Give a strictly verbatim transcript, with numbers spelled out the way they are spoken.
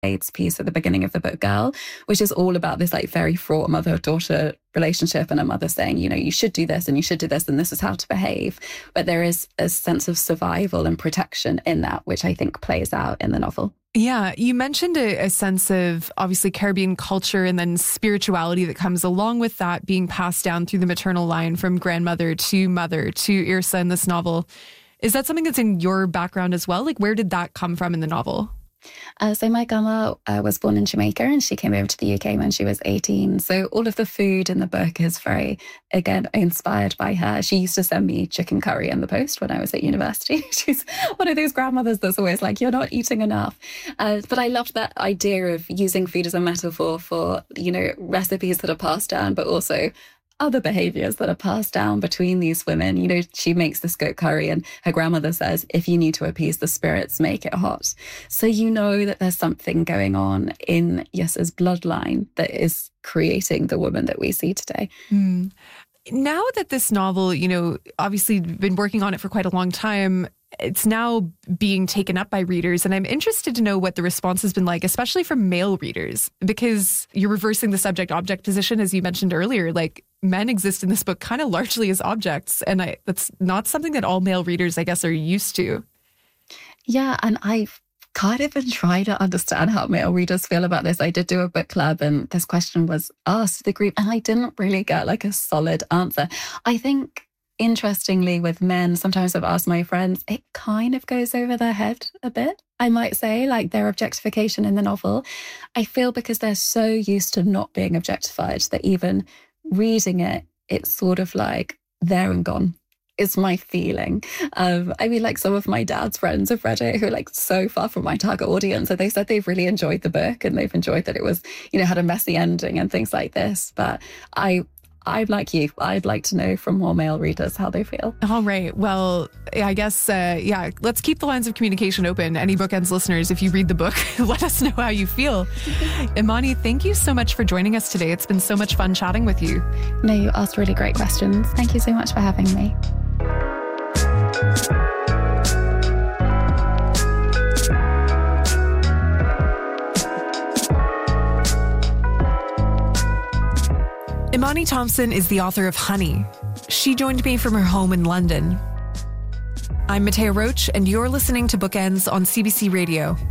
AIDS piece at the beginning of the book, Girl, which is all about this like very fraught mother-daughter relationship, and a mother saying, you know, you should do this and you should do this and this is how to behave. But there is a sense of survival and protection in that, which I think plays out in the novel. Yeah, you mentioned a, a sense of obviously Caribbean culture and then spirituality that comes along with that being passed down through the maternal line from grandmother to mother to Yrsa in this novel. Is that something that's in your background as well? Like, where did that come from in the novel? Uh, so my grandma uh, was born in Jamaica and she came over to the U K when she was eighteen. So all of the food in the book is very, again, inspired by her. She used to send me chicken curry in the post when I was at university. She's one of those grandmothers that's always like, you're not eating enough. Uh, but I loved that idea of using food as a metaphor for, you know, recipes that are passed down, but also other behaviors that are passed down between these women. You know, she makes this goat curry and her grandmother says, if you need to appease the spirits, make it hot. So you know that there's something going on in Yrsa's bloodline that is creating the woman that we see today. Mm. Now that this novel, you know, obviously been working on it for quite a long time, it's now being taken up by readers. And I'm interested to know what the response has been like, especially from male readers, because you're reversing the subject-object position, as you mentioned earlier. Like, men exist in this book kind of largely as objects. And I, that's not something that all male readers, I guess, are used to. Yeah, and I've kind of been trying to understand how male readers feel about this. I did do a book club and this question was asked to the group and I didn't really get like a solid answer. I think, interestingly, with men, sometimes I've asked my friends, it kind of goes over their head a bit, I might say, like their objectification in the novel. I feel because they're so used to not being objectified that even reading it, it's sort of like there and gone. Is my feeling. Um, I mean, like some of my dad's friends have read it who are like so far from my target audience. And they said they've really enjoyed the book and they've enjoyed that it was, you know, had a messy ending and things like this. But I, I'm like you. I'd like to know from more male readers how they feel. All right. Well, I guess, uh, yeah, let's keep the lines of communication open. Any Bookends listeners, if you read the book, let us know how you feel. Imani, thank you so much for joining us today. It's been so much fun chatting with you. No, you asked really great questions. Thank you so much for having me. Imani Thompson is the author of Honey. She joined me from her home in London. I'm Matea Roach, and you're listening to Bookends on C B C Radio.